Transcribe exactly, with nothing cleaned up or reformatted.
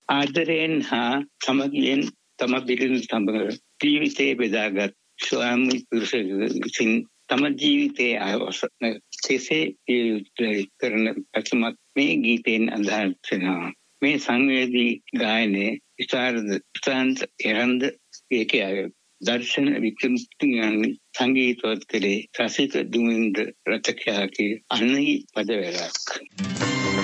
ආදරයෙන් හා සමගියෙන් තම බිරිඳ සමග ජීවිතේ බෙදාගත් ස්වාමි පුරුෂයෙකු විසින් තම ජීවිතයේ අවසන් කෙසේ කරන පැතුමක් මේ ගීතයෙන් අදහස් වෙනවා. මේ සංවේදී ගායනයේ විශාරද ප්‍රශාන්ත එරන්ද ඒකේ දර්ශන වික්‍රමසිංහන් සංගීතවත් කළේ රසික දුමින්ද්‍ර රචකයාගේ අනහි පදවැලක්.